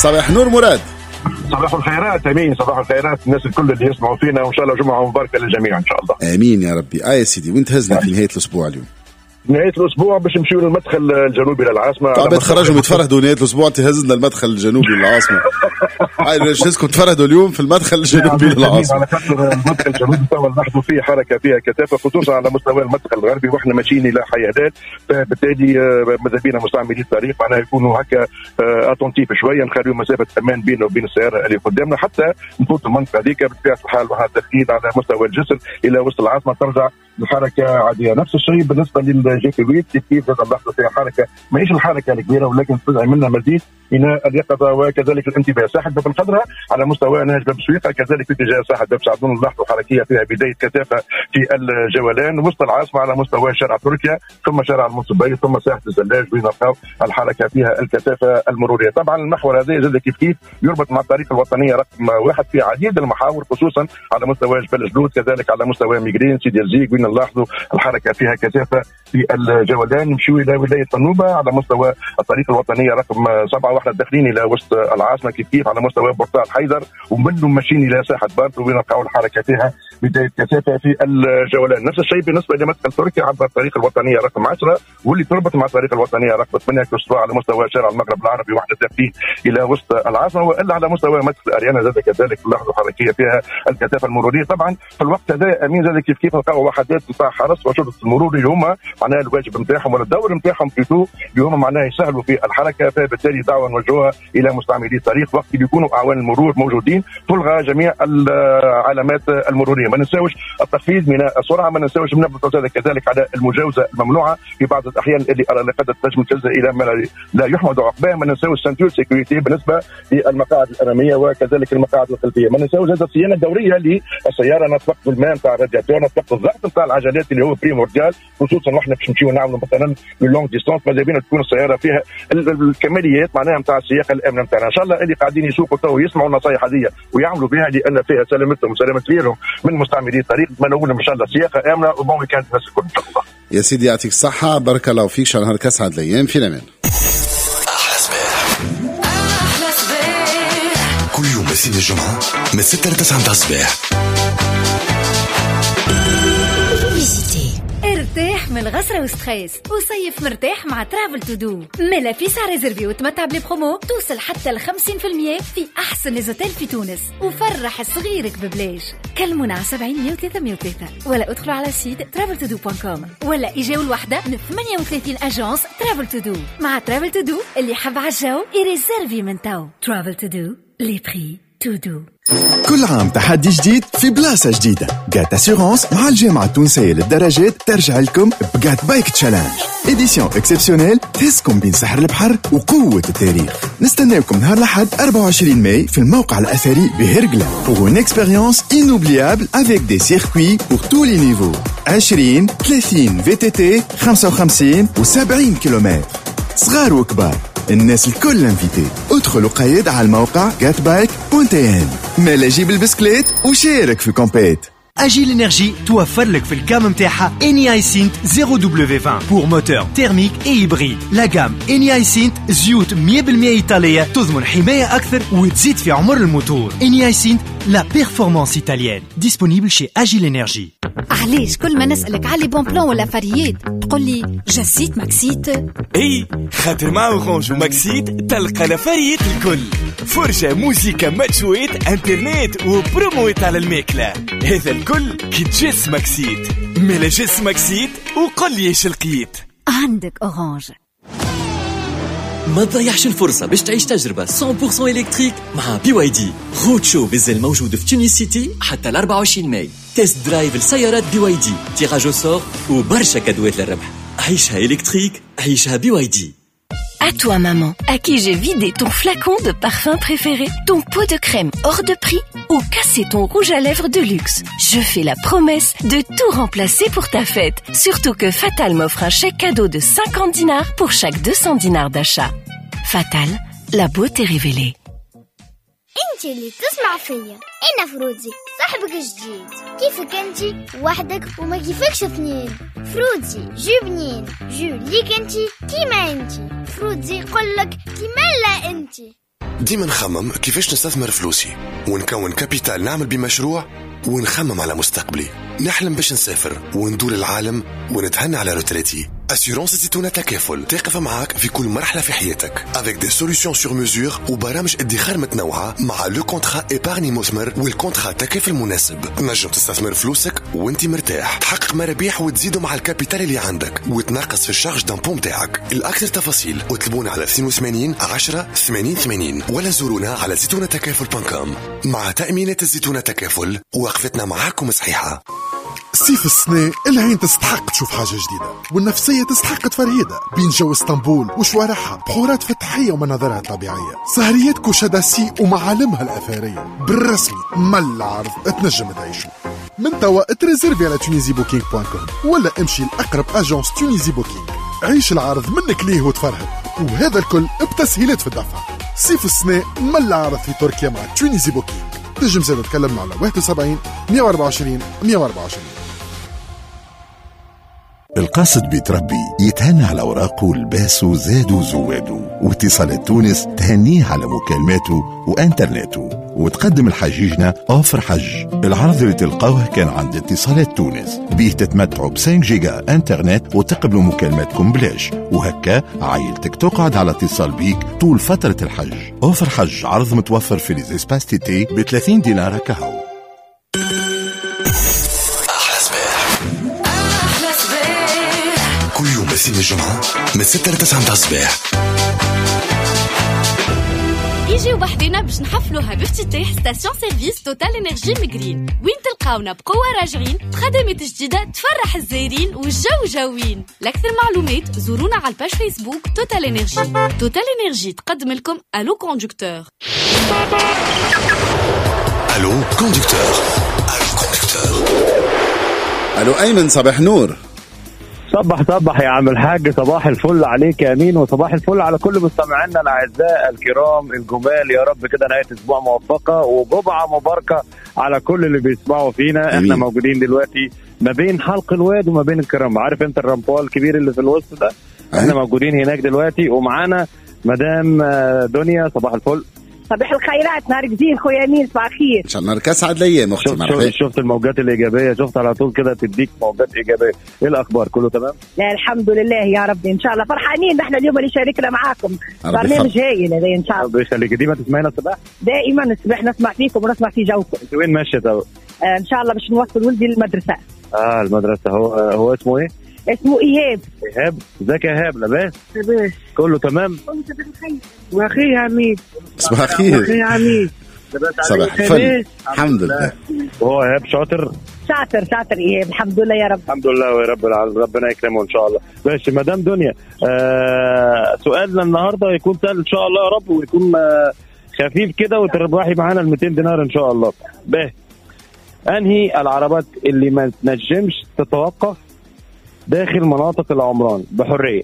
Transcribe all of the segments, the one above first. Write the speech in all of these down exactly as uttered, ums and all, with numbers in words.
صباح نور مراد. صباح الخيرات امين. صباح الخيرات الناس الكل اللي يسمعوا فينا، وان شاء الله جمعه مباركه للجميع ان شاء الله. امين يا ربي. اه يا سيدي، وانت هزنا في نهايه الاسبوع اليوم؟ نهايه الاسبوع باش نمشيو للمدخل الجنوبي للعاصمه. طب تخرجوا متفرهدوا نهايه الاسبوع، تهزنا المدخل الجنوبي للعاصمه. هاي لازمكم تفرهدوا اليوم في المدخل الجنوبي للعاصمه. على خاطر المدخل الجنوبي تو نلاحظوا فيه حركه فيها كثافه، خصوصا على مستوى المدخل الغربي، واحنا ماشيين الى حيادات، فبالتالي ماذا بينا مستعملي الطريق معناها يكونوا هكا اتونتيف شويه، نخليوا مسافه امان بينه وبين السياره اللي قدامنا حتى نفوت المنطقه هذيك. بطبيعه الحال مع التاكيد على مستوى الجسر الى وسط العاصمه ترجع الحركه عاديه. نفس الشيء بالنسبه للجي بي ويت، كيف اللحظه فيها حركه ماهيش الحركه الكبيره، ولكن تدعي منا مزيد الى اليقظه وكذلك الانتباه. ساحه باب الخضراء على مستوى نهج باب سويقه، كذلك في اتجاه ساحه باب سعدون نلاحظوا حركيه فيها بدايه كثافه في الجولان. وسط العاصمه على مستوى شارع تركيا، ثم شارع المنصبي، ثم ساحه الزلاج، وين نلقاو الحركه فيها الكثافه المروريه. طبعا المحور هذا زاد كيف كيف يربط مع الطريق الوطنيه رقم واحد في عديد المحاور، خصوصا على مستوى جبل جلود، كذلك على مستوى ميغرين سيدي الزيق، وين نلاحظوا الحركه فيها كثافه في الجولان. نمشيو الى ولايه طنوبه على مستوى الطريق الوطنيه رقم سبعه، واحنا داخلين الى وسط العاصمه كيف كيف على مستوى بورتال حيدر، ومنه ماشيين الى ساحه بارتو، وين نلقاو الحركه فيها بدايه كثافه في الجولان. نفس الشيء بالنسبه لمدخل تركيا عبر الطريق الوطنيه رقم عشرة، واللي تربط مع الطريق الوطنيه رقم ثمانية كسرى على مستوى شارع المغرب العربي، واحنا داخلين الى وسط العاصمه. والا على مستوى مدخل اريانا زاد كذلك نلاحظوا حركيه فيها الكثافه المروريه. طبعا في الوقت هذا امين زاد كيف كيف نلقاو وحدات نتاع حرس وشرطه المرور اللي هما معناها الواجب نتاعهم ولا الدور نتاعهم بلوتو اللي هما معناها يسهلوا في الحركه. فبالتالي دعوه نوجهوها الى مستعملي الطريق وقت اللي يكونوا اعوان المرور موجودين تلغى جميع العلامات المروريه. ما ننساوش التخفيض من السرعه، ما ننساوش نبدا كذلك على المجاوزه الممنوعه في بعض الاحيان اللي قد تنجم تجزء الى ما لا يحمد عقباه. ما ننساوش سنتور سيكوريتي بالنسبه للمقاعد الاماميه وكذلك المقاعد الخلفيه. ما ننساوش هذا الصيانه الدوريه للسياره، نطبق الماء نتاع الرادياتور، نطبق الضغط نتاع العجلات اللي هو بريمورديال، خصوصا واحنا باش نمشيو نعملوا مثلا لونج ديستانس. ماذا بينا تكون السياره فيها الكماليات معناها نتاع السياقه الامنه نتاعنا. ان شاء الله اللي قاعدين يسوقوا تو يسمعوا النصائح هذه ويعملوا بها، لان فيها سلامتهم وسلامه غيرهم من مستعملي الطريق. نتمنوا لهم ان شاء الله سياقه امنه وبون ويكاند الناس الكل ان شاء الله. يا سيدي يعطيك الصحه، بارك الله فيك، شهر نهارك اسعد الايام، في الامان. احلى صباح احلى صباح كل يوم اثنين الجمعه من ستة ل تسعة متاع الصباح. ارتاح من الغسرة وستريس وصيف مرتاح مع ترافل تو دو. ملا في ساعة ريزرفي وتمتع بلي برومو توصل حتى ل خمسين بالمية في أحسن ليزوتيل في تونس، وفرح صغيرك ببلاش. كلمونا على سبعين مية وثلاثة مية وثلاثة ولا ادخلوا على سيت ترافل تو دو دوت كوم ولا إجاو الوحدة من ثمانية وثلاثين أجانس ترافل تو دو. مع ترافل تو دو اللي حب عالجو يريزرفي من تو. ترافل تو دو لي بري تو دو. كل عام تحدي جديد في بلاصة جديدة. جات أسيغونس مع الجامعة التونسية للدراجات ترجع لكم بجات بايك تشالنج، إديسيون إكسبسيونيل تهزكم بين سحر البحر وقوة التاريخ. نستناوكم نهار الأحد أربعة وعشرين ماي في الموقع الأثري بهرقلة pour une expérience inoubliable avec des circuits pour tous les niveaux. عشرين ثلاثين في تي تي خمسة وخمسين و سبعين كيلومتر، صغار وكبار، الناس الكل انفيتي. ادخلوا قيد على الموقع جات بايك دوت ان. مالا جيب البسكليت وشارك في كومبيت. أجيل إنرجي توفر لك في الكام متاعها إني هايسنت زيرو دبليو عشرين pour موتور تيرميك et hybride. لا جام إني هايسنت زيوت مية بالمية إيطالية تضمن حماية أكثر وتزيد في عمر الموتور. إني هايسنت لا بيرفورمانس إيطاليان ديسپونيبل شي أجيل إنرجي. علاش كل ما نسألك على بون بلان ولا فريات تقول لي جسيت ماكسيت؟ اي خاطر مع اورانج وماكسيت تلقى لفريات الكل، فرجة موسيقى ماتشويت انترنت وبرومويت على الماكلة. هذا الكل كي تجس ماكسيت. ملا جس ماكسيت وقل لي ايش لقيت. عندك اورانج. ما تضيعش الفرصة باش تعيش تجربة مية بالمية إلكتريك مع بي واي دي. رود شو بالزل موجود في تونس سيتي حتى ل أربعة وعشرين ماي. تيست درايف لسيارات بي واي دي، تيراج او سور وبرشا كادوات للربح. عيشها إلكتريك، عيشها بي واي دي. À toi maman, à qui j'ai vidé ton flacon de parfum préféré, ton pot de crème hors de prix ou cassé ton rouge à lèvres de luxe. Je fais la promesse de tout remplacer pour ta fête. Surtout que Fatal m'offre un chèque cadeau de cinquante dinars pour chaque deux cents dinars d'achat. Fatal, la beauté révélée. انتي اللي تسمع فيا، انا فروزي صاحبك الجديد. كيفك انتي وحدك وما كيفكش اثنين؟ فروزي جو بنين، جو ليك انتي كيما انتي. فروزي يقولك كيما لا انتي. ديما نخمم كيفاش نستثمر فلوسي ونكون كابيتال نعمل بمشروع ونخمم على مستقبلي. نحلم باش نسافر وندور العالم ونتهنى على روتريتي. أسيرونس زيتونة تكافل تقف معاك في كل مرحلة في حياتك avec des solutions sur mesure وبرامج ادخار متنوعة مع لو كونترا إيبارني مثمر والكونترا تكافل مناسب. تنجم تستثمر فلوسك وانت مرتاح، تحقق مرابح وتزيدوا مع الكابيتال اللي عندك وتنقص في الشارج دامبو متاعك. الأكثر تفاصيل اطلبونا على اثنين وثمانين عشرة ثمانين ثمانين ولا زورونا على زيتونة تكافل دوت كوم. مع تأمينات الزيتونة تكافل وقفتنا معاكم صحيحة. صيف السنة العين تستحق تشوف حاجة جديدة والنفسية تستحق تفريدة بين جو اسطنبول وشوارعها بحورات فتحية ومناظرها الطبيعية، سهريات كوشاداسي ومعالمها الأثرية بالرسمي مل عرض تنجم تعيشوا. من توا تريزيرفي على تونيزي بوكينج بوان كوم ولا امشي لأقرب أجانس تونيزي بوكينج. عيش العرض منك ليه وتفرهد، وهذا الكل بتسهيلات في الدفع. صيف السنة مل عرض في تركيا مع تونيزي بوكينج. تنجم زاد تكلمنا على واحد وسبعين مية وأربعة وعشرين مية وأربعة وعشرين. القاصد بيتربي يتهنى على أوراقه لباسه زادو زوادو، واتصالات تونس تهنيه على مكالماته وانترنته، وتقدم الحجيجنا أوفر حج. العرض اللي تلقاوه كان عند اتصالات تونس، بيه تتمتعوا ب خمسة جيجا انترنت وتقبلوا مكالماتكم بلاش، وهكا عائلتك تقعد على اتصال بيك طول فترة الحج. أوفر حج عرض متوفر في ليزيسباس تي تي ب ثلاثين دينار كهو. كل يوم بسين الجمعة من ستة لتسعة متاع الصباح يجيو بحذنا باش نحفلوها بافتتاح ستاسيون سيرفيس توتال انرجي مجرين، وين تلقاونا بقوة راجعين بخدمات جديدة تفرح الزايرين والجو جوين. لأكثر معلومات زورونا على الباج فيسبوك توتال انرجي. توتال انرجي تقدم لكم الو كوندكتور. الو كوندكتور. الو كوندكتور. الو ايمن، صباح نور. صبح صبح يا عم الحاج، صباح الفل عليك يا امين، وصباح الفل على كل مستمعينا الاعزاء الكرام الجمال. يا رب كده نهايه اسبوع موفقه وجمعه مباركه على كل اللي بيسمعوا فينا. أمين. احنا موجودين دلوقتي ما بين حلق الواد وما بين الكرام، عارف انت الرمبوال الكبير اللي في الوسط ده؟ أه؟ احنا موجودين هناك دلوقتي ومعانا مدام دنيا. صباح الفل. صباح الخيرات، نهار جديد خويا امين، صباح الخير. ان شاء الله نهارك اسعد الايام اختي. شفت, شفت, شفت الموجات الايجابيه، شفت على طول كده تديك موجات ايجابيه. ايه الاخبار؟ كله تمام؟ لا الحمد لله يا رب، ان شاء الله فرحانين نحن اليوم اللي شاركنا معاكم برنامج هايل هذا ان شاء الله. ربي يخليك. ديما تسمعينا الصباح؟ دائما الصباح نسمع فيكم ونسمع في جوكم. انت وين ماشيه تو؟ آه ان شاء الله باش نوصل ولدي للمدرسه. اه المدرسه. هو آه هو اسمه ايه؟ اسمه ايهاب. ايهاب، ازيك يا ايهاب؟ لاباس؟ لاباس كله تمام؟ كنت بخير. واخي يا عميد. صباح الخير. واخي يا عميد. صباح الفل. الحمد لله. وهو ايهاب شاطر؟ شاطر شاطر ايهاب الحمد لله يا رب. الحمد لله يا رب العالمين، ربنا يكرمه ان شاء الله. ماشي مدام دنيا، آه سؤالنا النهارده يكون سهل ان شاء الله يا رب، ويكون آه خفيف كده وتربحي معانا ال مئتين دينار ان شاء الله. به انهي العربات اللي ما تنجمش تتوقف داخل مناطق العمران بحريه؟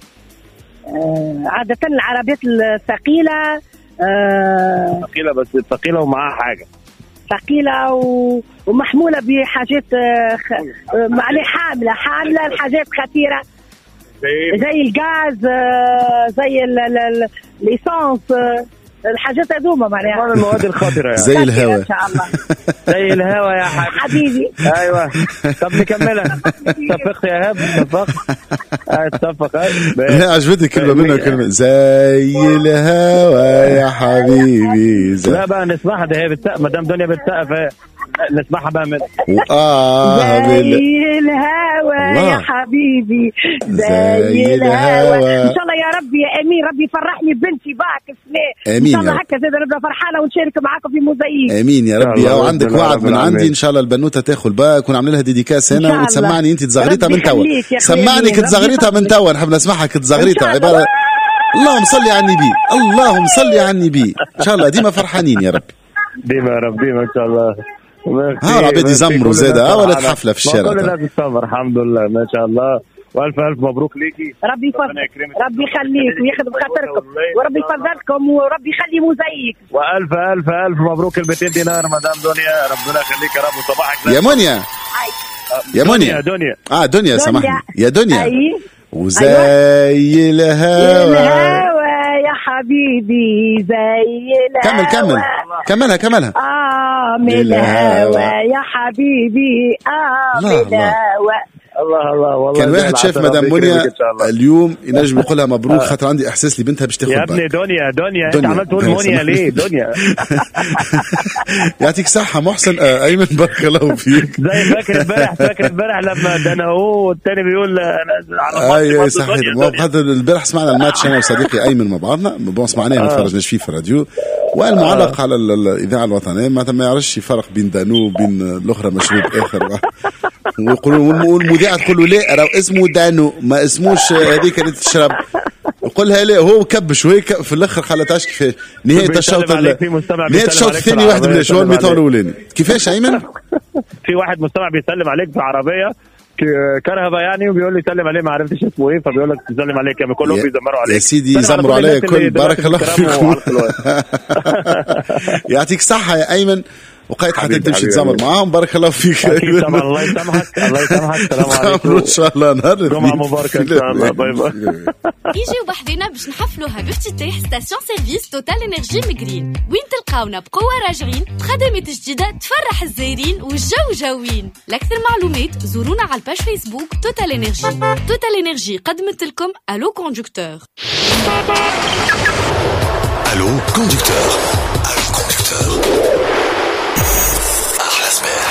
آه عاده العربيات الثقيله. آه ثقيله، بس ثقيله ومعاها حاجه ثقيله و... ومحموله بحاجات آه خ... آه يعني حامله حامله الحاجات خطيره زي, زي الغاز، آه زي ال... ال... ال... الايسانس، آه الحاجات هذوما معناها المواد الخطره يعني. زي الهواء ان شاء الله. زي الهواء يا حبيبي. ايوه. طب نكملها. اتفقت يا ايهاب؟ اتفقت. اتفق. لا عجبتني كلمه منها، كلمه زي الهواء يا حبيبي. زي. لا بقى نسمعها، ده هي بتسقف مدام دنيا بتسقف، نسمعها بقى من واه زي الهوى يا حبيبي، زي الهوى. ان شاء الله يا رب يا امين، ربي يفرحني بنتي باك سنة امين. ان شاء الله هكا زاد نبدا فرحانه ونشارك معاكم في موزايك. امين يا ربي. وعندك وعد من عندي ان شاء الله البنوته تاخذ باك ونعمل لها ديديكاس هنا وتسمعني انت تزغريتها من توا. سمعني كتزغريتها من توا، نحب نسمعها كتزغريتها. عباره اللهم صل على النبي، اللهم صل على النبي. ان شاء الله ديما فرحانين يا رب. ديما يا رب، ديما ان شاء الله. ها العباد يزمروا زاده ولا حفله في الشارع؟ كل الناس تسمر الحمد لله ما شاء الله. والف الف مبروك ليكي. ربي يفضلك، ربي يخليك وياخذ بخاطركم، وربي يفضلكم وربي يخلي موزايك. والف الف الف مبروك ال مئتين دينار مدام دنيا، ربنا يخليك يا رب. وصباحك يا منيا. يا منيا. دنيا اه دنيا سامحني يا دنيا. أي. وزي الهوى الهوى يا حبيبي زي كمل كمل كملها كملها آه من الهوى يا حبيبي آه من الهوى. الله الله والله كان واحد شاف مدام منيا اليوم ينجم يقولها مبروك خاطر عندي احساس لي بنتها باش تاخذ يا ابني. دنيا دنيا انت عملت تقول منيا ليه دنيا؟ يعطيك صحه محسن. آه ايمن بارك الله فيك. زي فاكر امبارح فاكر امبارح لما ده هو والثاني بيقول انا اي صحيح. هذا البارح سمعنا الماتش انا وصديقي ايمن مع بعضنا بون سمعناه ما تفرجناش فيه في الراديو والمعلق على الاذاعه الوطنيه ما ما يعرفش يفرق بين دانو وبين الاخرى مشروب اخر ويقولوا والمذيعه تقول له لا راه اسمه دانو ما اسموش هذيك اللي تشرب. يقولها لا هو كبش وهي في الاخر خلتهاش كيفاش نهايه الشوط نهايه الشوط الثاني واحد من الشوط الميطان الاولاني. كيفاش ايمن؟ في واحد مستمع بيسلم عليك في عربيه كرهبه يعني وبيقول لي سلم عليه ما عرفتش اسمه ايه فبيقول لك تسلم عليك يعني كلهم بيزمروا عليك يا سيدي يزمروا عليا كل بارك الله فيكم. يعطيك صحه يا ايمن وقيت حتى تمشي تزمر معاهم. بارك الله فيك. الله يسامحك الله يسامحك. السلام عليكم ان شاء الله نهار جمعه مباركه ان شاء الله. باي باي. يجيو بحذنا باش نحفلوا بافتتاح ستاسيون سيرفيس توتال انرجي مجرين وين تلقاونا بقوه راجعين بخدمات جديده تفرح الزايرين والجو جوين. لاكثر معلومات زورونا على الباج فيسبوك توتال انرجي. توتال انرجي قدمت لكم الو كوندكتور. الو كوندكتور. الو كوندكتور.